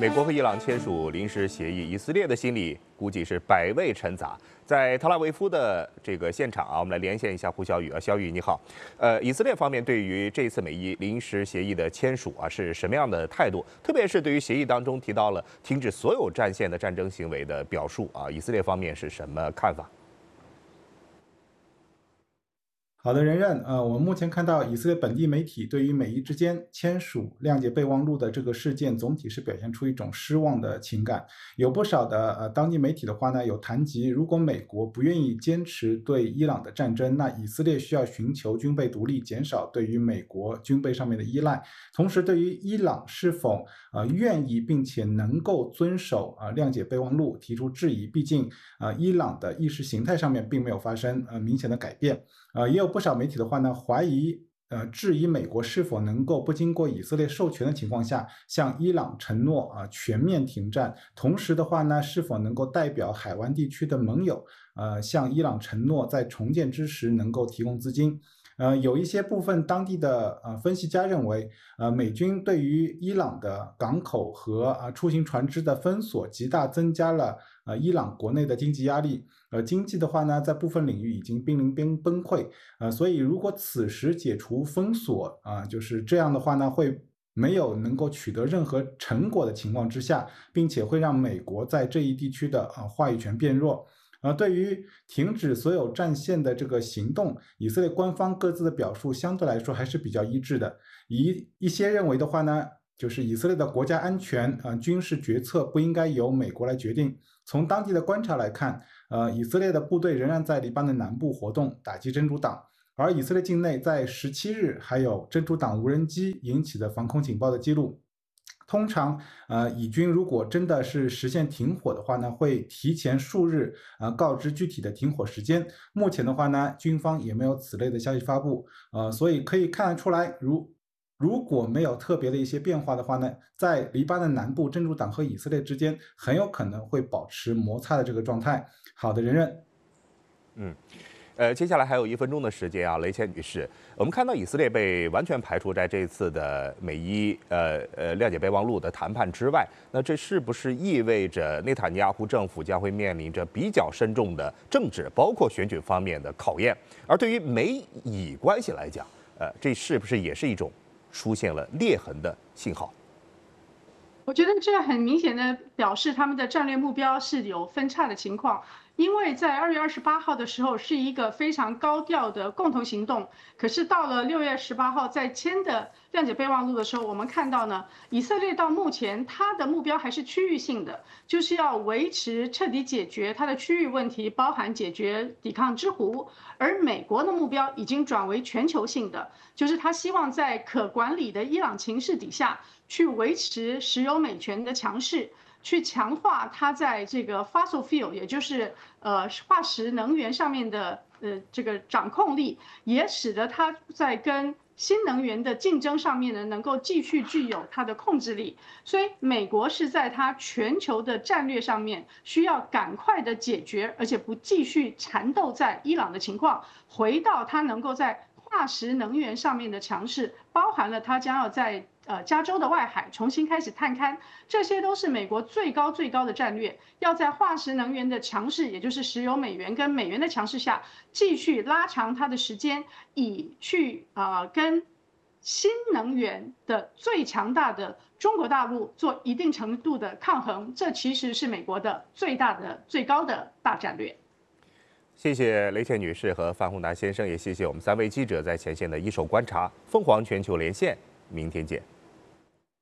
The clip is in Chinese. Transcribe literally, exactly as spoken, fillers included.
美国和伊朗签署临时协议，以色列的心里估计是百味陈杂。在特拉维夫的这个现场啊，我们来连线一下胡小雨啊，小雨你好。呃，以色列方面对于这次美伊临时协议的签署啊，是什么样的态度？特别是对于协议当中提到了停止所有战线的战争行为的表述啊，以色列方面是什么看法？ 好的，任任，呃，我们目前看到以色列本地媒体对于美伊之间签署谅解备忘录的这个事件，总体是表现出一种失望的情感。有不少的呃当地媒体的话呢，有谈及如果美国不愿意坚持对伊朗的战争，那以色列需要寻求军备独立，减少对于美国军备上面的依赖。同时，对于伊朗是否呃愿意并且能够遵守啊、呃、谅解备忘录提出质疑，毕竟啊、呃、伊朗的意识形态上面并没有发生呃明显的改变。呃，也有不少媒体的话呢，怀疑呃质疑美国是否能够不经过以色列授权的情况下，向伊朗承诺啊、呃、全面停战，同时的话呢，是否能够代表海湾地区的盟友，呃，向伊朗承诺在重建之时能够提供资金。呃，有一些部分当地的呃分析家认为，呃，美军对于伊朗的港口和啊、呃、出行船只的封锁，极大增加了呃伊朗国内的经济压力。呃，经济的话呢，在部分领域已经濒临崩崩溃，呃，所以如果此时解除封锁啊、呃，就是这样的话呢，会没有能够取得任何成果的情况之下，并且会让美国在这一地区的呃话语权变弱。呃，对于停止所有战线的这个行动，以色列官方各自的表述相对来说还是比较一致的。一一些认为的话呢，就是以色列的国家安全啊、呃、军事决策不应该由美国来决定。从当地的观察来看，呃，以色列的部队仍然在黎巴嫩南部活动，打击真主党。而以色列境内在十七日还有真主党无人机引起的防空警报的记录。通常，呃，以军如果真的是实现停火的话呢，会提前数日呃告知具体的停火时间。目前的话呢，军方也没有此类的消息发布，呃，所以可以看得出来，如如果没有特别的一些变化的话呢，在黎巴嫩南部真主党和以色列之间很有可能会保持摩擦的这个状态。好的，任任。 嗯。呃，接下来还有一分钟的时间啊，雷倩女士，我们看到以色列被完全排除在这次的美伊呃呃谅解备忘录的谈判之外，那这是不是意味着内塔尼亚胡政府将会面临着比较深重的政治，包括选举方面的考验？而对于美以关系来讲，呃，这是不是也是一种出现了裂痕的信号？ 我觉得这很明显的表示他们的战略目标是有分叉的情况，因为在二月二十八号的时候是一个非常高调的共同行动，可是到了六月十八号在签的谅解备忘录的时候，我们看到呢，以色列到目前它的目标还是区域性的，就是要维持彻底解决它的区域问题，包含解决抵抗之湖，而美国的目标已经转为全球性的，就是他希望在可管理的伊朗情势底下，去维持石油美权的强势，去强化它在这个 fossil fuel， 也就是呃化石能源上面的呃这个掌控力，也使得它在跟新能源的竞争上面呢，能够继续具有它的控制力。所以美国是在它全球的战略上面需要赶快的解决，而且不继续缠斗在伊朗的情况，回到它能够在化石能源上面的强势，包含了它将要在呃加州的外海重新开始探勘，这些都是美国最高最高的战略，要在化石能源的强势，也就是石油美元跟美元的强势下，继续拉长它的时间，以去啊、呃、跟新能源的最强大的中国大陆做一定程度的抗衡，这其实是美国的最大的最高的大战略。 谢谢雷倩女士和范宏达先生，也谢谢我们三位记者在前线的一手观察。凤凰全球连线，明天见。